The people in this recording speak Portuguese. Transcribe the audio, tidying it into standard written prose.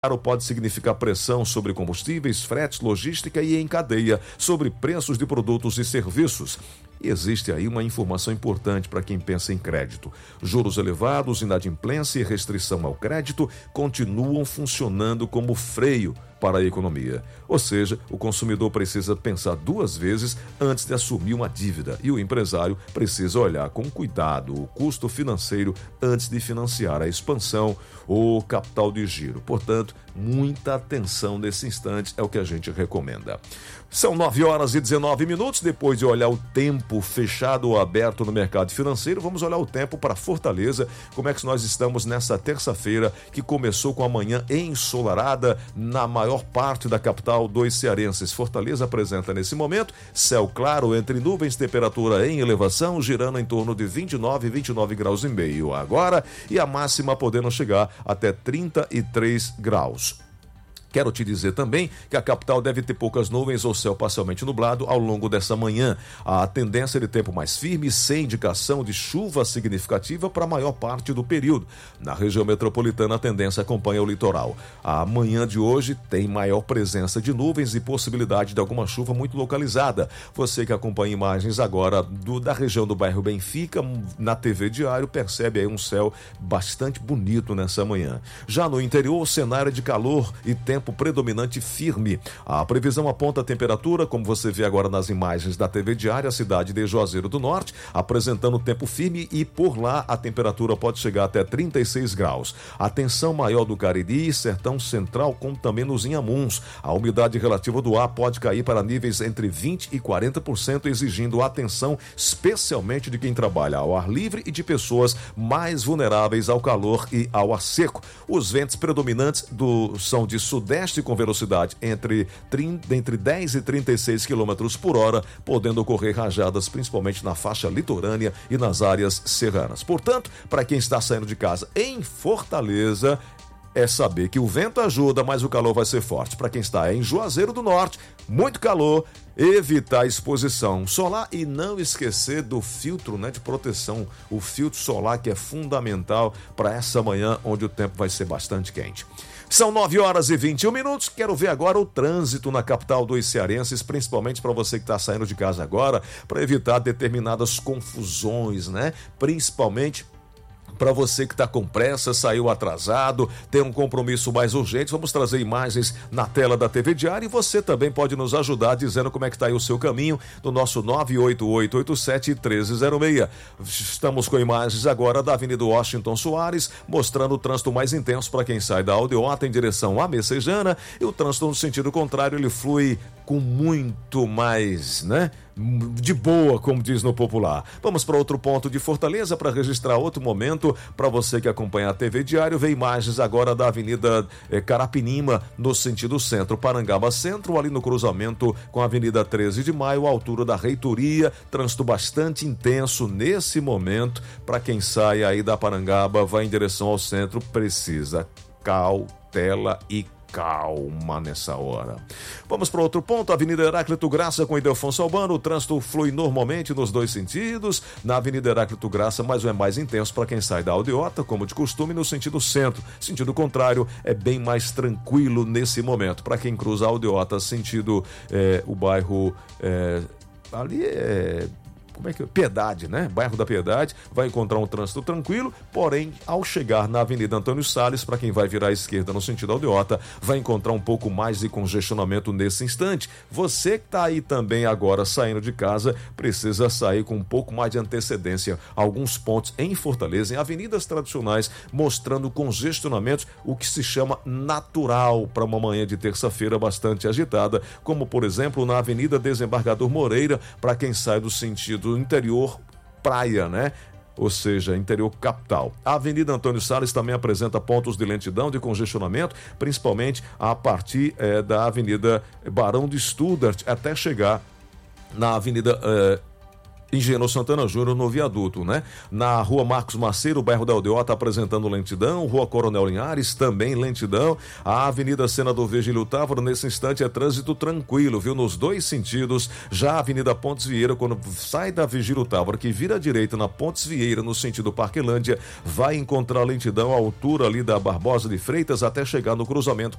Pode significar pressão sobre combustíveis, fretes, logística e em cadeia sobre preços de produtos e serviços. E existe aí uma informação importante para quem pensa em crédito. Juros elevados, inadimplência e restrição ao crédito continuam funcionando como freio para a economia. Ou seja, o consumidor precisa pensar duas vezes antes de assumir uma dívida e o empresário precisa olhar com cuidado o custo financeiro antes de financiar a expansão ou capital de giro. Portanto, muita atenção nesse instante é o que a gente recomenda. São 9h19. Depois de olhar o tempo fechado ou aberto no mercado financeiro, vamos olhar o tempo para Fortaleza. Como é que nós estamos nessa terça-feira, que começou com a manhã ensolarada na maior parte da capital dos cearenses. Fortaleza apresenta nesse momento céu claro entre nuvens, temperatura em elevação, girando em torno de 29 graus e meio agora, e a máxima podendo chegar até 33 graus. Quero te dizer também que a capital deve ter poucas nuvens ou céu parcialmente nublado ao longo dessa manhã. A tendência de tempo mais firme, sem indicação de chuva significativa para a maior parte do período. Na região metropolitana, a tendência acompanha o litoral. A manhã de hoje tem maior presença de nuvens e possibilidade de alguma chuva muito localizada. Você que acompanha imagens agora da região do bairro Benfica, na TV Diário, percebe aí um céu bastante bonito nessa manhã. Já no interior, o cenário é de calor e tempo predominante firme. A previsão aponta a temperatura, como você vê agora nas imagens da TV Diária, a cidade de Juazeiro do Norte, apresentando tempo firme e por lá a temperatura pode chegar até 36 graus. A tensão maior do Cariri e Sertão Central, como também nos Inhamuns. A umidade relativa do ar pode cair para níveis entre 20% e 40%, exigindo atenção especialmente de quem trabalha ao ar livre e de pessoas mais vulneráveis ao calor e ao ar seco. Os ventos predominantes são de sudeste com velocidade entre 10 e 36 km por hora, podendo ocorrer rajadas principalmente na faixa litorânea e nas áreas serranas. Portanto, para quem está saindo de casa em Fortaleza, é saber que o vento ajuda, mas o calor vai ser forte. Para quem está em Juazeiro do Norte, muito calor, evitar a exposição solar e não esquecer do filtro, de proteção, o filtro solar, que é fundamental para essa manhã onde o tempo vai ser bastante quente. São 9h21. Quero ver agora o trânsito na capital dos cearenses, principalmente para você que está saindo de casa agora, para evitar determinadas confusões, Principalmente para você que está com pressa, saiu atrasado, tem um compromisso mais urgente. Vamos trazer imagens na tela da TV Diário e você também pode nos ajudar dizendo como é que está aí o seu caminho no nosso 98887-1306. Estamos com imagens agora da Avenida Washington Soares, mostrando o trânsito mais intenso para quem sai da Aldeota em direção à Messejana, e o trânsito no sentido contrário, ele flui com muito mais, de boa, como diz no popular. Vamos para outro ponto de Fortaleza para registrar outro momento. Para você que acompanha a TV Diário, vê imagens agora da Avenida Carapinima, no sentido centro, Parangaba Centro, ali no cruzamento com a Avenida 13 de Maio, à altura da Reitoria. Trânsito bastante intenso nesse momento. Para quem sai aí da Parangaba, vai em direção ao centro, precisa cautela e calma nessa hora. Vamos para outro ponto, Avenida Heráclito Graça com Ildefonso Albano. O trânsito flui normalmente nos dois sentidos. Na Avenida Heráclito Graça, mas é mais intenso para quem sai da Aldeota, como de costume, no sentido centro. Sentido contrário, é bem mais tranquilo nesse momento. Para quem cruza a Aldeota, sentido o bairro ali Piedade, Bairro da Piedade, vai encontrar um trânsito tranquilo, porém, ao chegar na Avenida Antônio Salles, para quem vai virar à esquerda no sentido Aldeota, vai encontrar um pouco mais de congestionamento nesse instante. Você que está aí também agora saindo de casa, precisa sair com um pouco mais de antecedência. Alguns pontos em Fortaleza, em avenidas tradicionais, mostrando congestionamentos, o que se chama natural para uma manhã de terça-feira bastante agitada, como, por exemplo, na Avenida Desembargador Moreira, para quem sai do sentido interior praia, ou seja, interior capital. A Avenida Antônio Salles também apresenta pontos de lentidão, de congestionamento, principalmente a partir da Avenida Barão de Studart até chegar na Avenida Engenheiro Santana Júnior, no viaduto, Na Rua Marcos Maceiro, bairro da Aldeota, apresentando lentidão. Rua Coronel Linhares, também lentidão. A Avenida Senador Virgílio Távora, nesse instante, é trânsito tranquilo, viu? Nos dois sentidos. Já a Avenida Pontes Vieira, quando sai da Virgílio Távora, que vira à direita na Pontes Vieira, no sentido Parquelândia, vai encontrar lentidão à altura ali da Barbosa de Freitas, até chegar no cruzamento